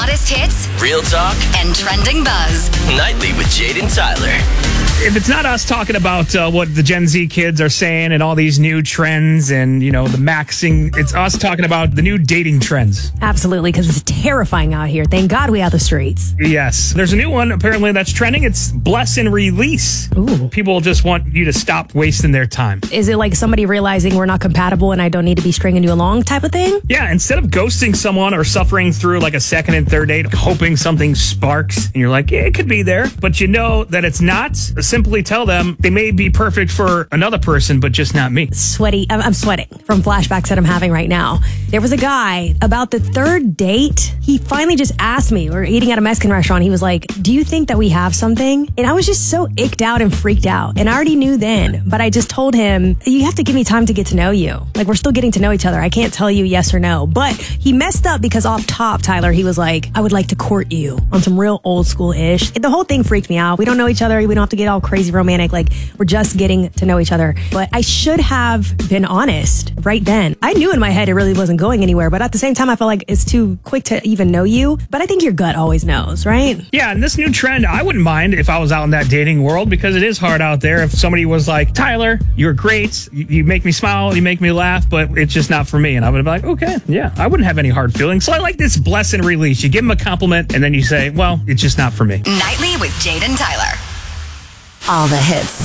hottest hits, real talk, and trending buzz. Nightly with Jade and Tyler. If it's not us talking about what the Gen Z kids are saying and all these new trends and, the maxing, it's us talking about the new dating trends. Absolutely, because it's terrifying out here. Thank God we have the streets. Yes. There's a new one apparently that's trending. It's bless and release. Ooh. People just want you to stop wasting their time. Is it like somebody realizing we're not compatible and I don't need to be stringing you along type of thing? Yeah, instead of ghosting someone or suffering through like a second and third date, hoping something sparks, and you're like, yeah, it could be there, but you know that it's not, simply tell them they may be perfect for another person, but just not me. Sweaty. I'm sweating from flashbacks that I'm having right now. There was a guy about the third date. He finally just asked me, we were eating at a Mexican restaurant. He was like, do you think that we have something? And I was just so icked out and freaked out. And I already knew then, but I just told him, you have to give me time to get to know you. Like, we're still getting to know each other. I can't tell you yes or no. But he messed up because off top, Tyler, he was like, I would like to court you on some real old school-ish. The whole thing freaked me out. We don't know each other. We don't have to get all crazy romantic. Like, we're just getting to know each other. But I should have been honest right then. I knew in my head it really wasn't going anywhere. But at the same time, I felt like it's too quick to even know you. But I think your gut always knows, right? Yeah, and this new trend, I wouldn't mind if I was out in that dating world, because it is hard out there. If somebody was like, Tyler, you're great. You make me smile. You make me laugh, but it's just not for me. And I would be like, okay, yeah, I wouldn't have any hard feelings. So I like this bless and release. You give them a compliment and then you say, well, it's just not for me. Nightly with Jade and Tyler. All the hits.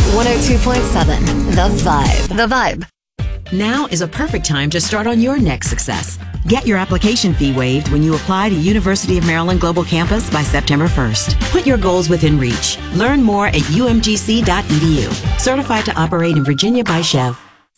102.7 The Vibe. The Vibe. Now is a perfect time to start on your next success. Get your application fee waived when you apply to University of Maryland Global Campus by September 1st. Put your goals within reach. Learn more at umgc.edu. Certified to operate in Virginia by Chev.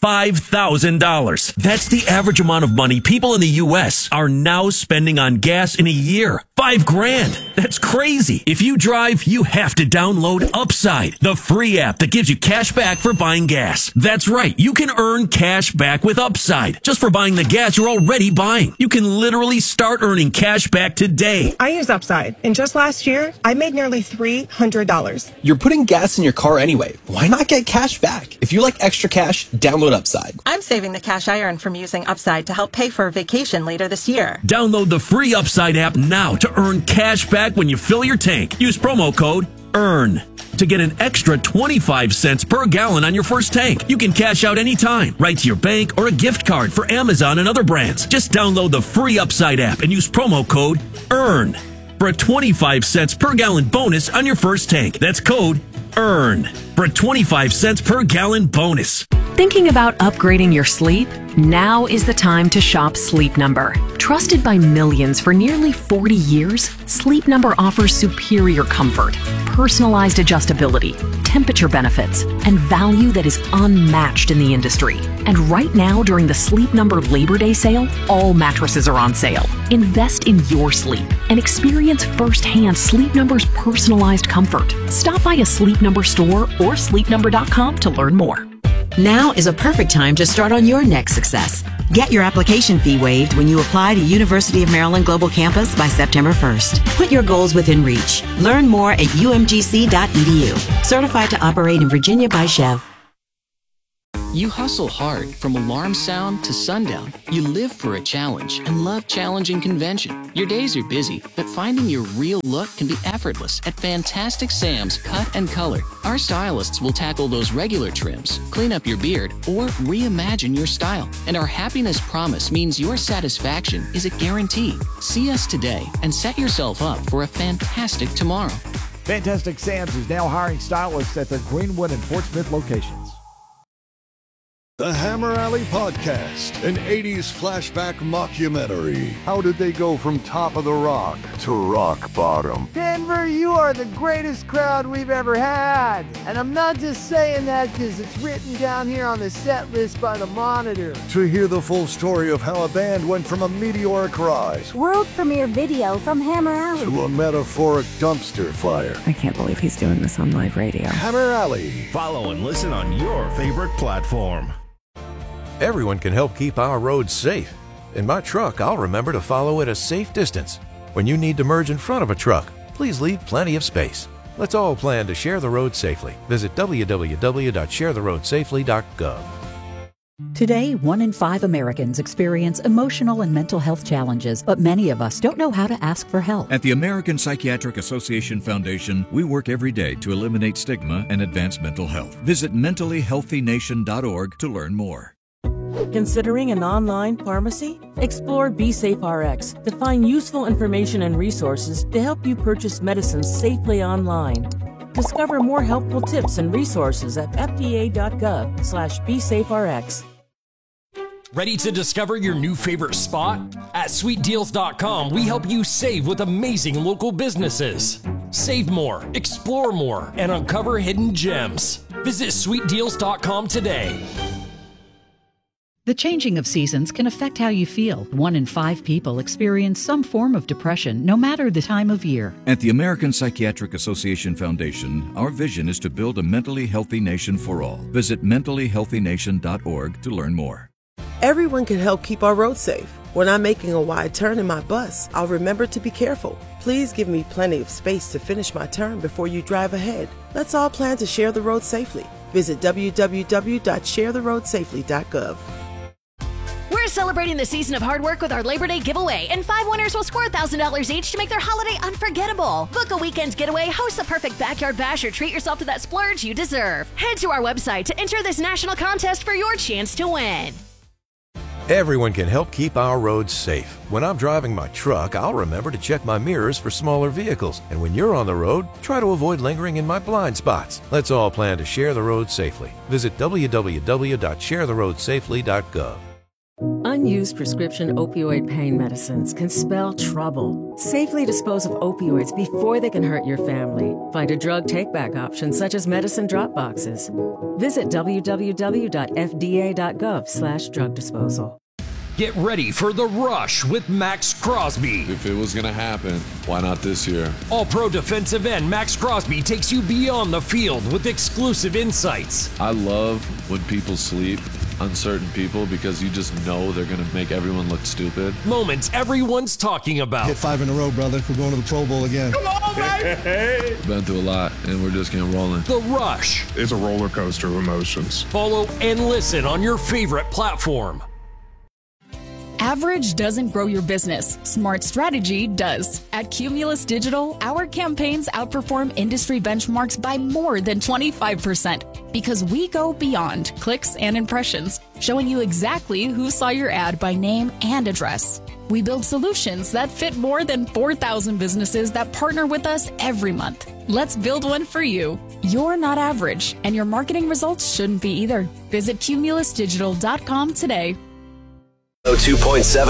$5,000. That's the average amount of money people in the U.S. are now spending on gas in a year. $5,000. That's crazy. If you drive, you have to download Upside, the free app that gives you cash back for buying gas. That's right. You can earn cash back with Upside just for buying the gas you're already buying. You can literally start earning cash back today. I use Upside, and just last year, I made nearly $300. You're putting gas in your car anyway. Why not get cash back? If you like extra cash, download Upside. I'm saving the cash I earn from using Upside to help pay for a vacation later this year. Download the free Upside app now to earn cash back when you fill your tank. Use promo code EARN to get an extra 25 cents per gallon on your first tank. You can cash out anytime, right to your bank or a gift card for Amazon and other brands. Just download the free Upside app and use promo code EARN for a 25 cents per gallon bonus on your first tank. That's code EARN for a 25 cents per gallon bonus. Thinking about upgrading your sleep? Now is the time to shop Sleep Number. Trusted by millions for nearly 40 years, Sleep Number offers superior comfort, personalized adjustability, temperature benefits, and value that is unmatched in the industry. And right now, during the Sleep Number Labor Day sale, all mattresses are on sale. Invest in your sleep and experience firsthand Sleep Number's personalized comfort. Stop by a Sleep Number store or sleepnumber.com to learn more. Now is a perfect time to start on your next success. Get your application fee waived when you apply to University of Maryland Global Campus by September 1st. Put your goals within reach. Learn more at umgc.edu. Certified to operate in Virginia by Chev. You hustle hard from alarm sound to sundown. You live for a challenge and love challenging convention. Your days are busy, but finding your real look can be effortless at Fantastic Sam's Cut and Color. Our stylists will tackle those regular trims, clean up your beard, or reimagine your style. And our happiness promise means your satisfaction is a guarantee. See us today and set yourself up for a fantastic tomorrow. Fantastic Sam's is now hiring stylists at their Greenwood and Fort Smith locations. The Hammer Alley Podcast, an 80s flashback mockumentary. How did they go from top of the rock to rock bottom? Denver, you are the greatest crowd we've ever had. And I'm not just saying that because it's written down here on the set list by the Monitor. To hear the full story of how a band went from a meteoric rise, world premiere video from Hammer Alley, to a metaphoric dumpster fire. I can't believe he's doing this on live radio. Hammer Alley. Follow and listen on your favorite platform. Everyone can help keep our roads safe. In my truck, I'll remember to follow at a safe distance. When you need to merge in front of a truck, please leave plenty of space. Let's all plan to share the road safely. Visit www.sharetheroadsafely.gov. Today, 1 in 5 Americans experience emotional and mental health challenges, but many of us don't know how to ask for help. At the American Psychiatric Association Foundation, we work every day to eliminate stigma and advance mental health. Visit mentallyhealthynation.org to learn more. Considering an online pharmacy? Explore BeSafeRx to find useful information and resources to help you purchase medicines safely online. Discover more helpful tips and resources at fda.gov/BeSafeRx. Ready to discover your new favorite spot? At SweetDeals.com, we help you save with amazing local businesses. Save more, explore more, and uncover hidden gems. Visit SweetDeals.com today. The changing of seasons can affect how you feel. 1 in 5 people experience some form of depression, no matter the time of year. At the American Psychiatric Association Foundation, our vision is to build a mentally healthy nation for all. Visit mentallyhealthynation.org to learn more. Everyone can help keep our roads safe. When I'm making a wide turn in my bus, I'll remember to be careful. Please give me plenty of space to finish my turn before you drive ahead. Let's all plan to share the road safely. Visit www.sharetheroadsafely.gov. We're celebrating the season of hard work with our Labor Day giveaway, and 5 winners will score $1,000 each to make their holiday unforgettable. Book a weekend getaway, host the perfect backyard bash, or treat yourself to that splurge you deserve. Head to our website to enter this national contest for your chance to win. Everyone can help keep our roads safe. When I'm driving my truck, I'll remember to check my mirrors for smaller vehicles. And when you're on the road, try to avoid lingering in my blind spots. Let's all plan to share the road safely. Visit www.sharetheroadsafely.gov. Unused prescription opioid pain medicines can spell trouble. Safely dispose of opioids before they can hurt your family. Find a drug take-back option such as medicine drop boxes. Visit www.fda.gov/drug disposal. Get ready for The Rush with Max Crosby. If it was going to happen, why not this year? All-pro defensive end Max Crosby takes you beyond the field with exclusive insights. I love when people sleep on certain people because you just know they're going to make everyone look stupid. Moments everyone's talking about. Hit 5 in a row, brother. We're going to the Pro Bowl again. Come on, baby! Been through a lot, and we're just getting rolling. The Rush. It's a roller coaster of emotions. Follow and listen on your favorite platform. Average doesn't grow your business. Smart strategy does. At Cumulus Digital, our campaigns outperform industry benchmarks by more than 25% because we go beyond clicks and impressions, showing you exactly who saw your ad by name and address. We build solutions that fit more than 4,000 businesses that partner with us every month. Let's build one for you. You're not average, and your marketing results shouldn't be either. Visit cumulusdigital.com today. 2.7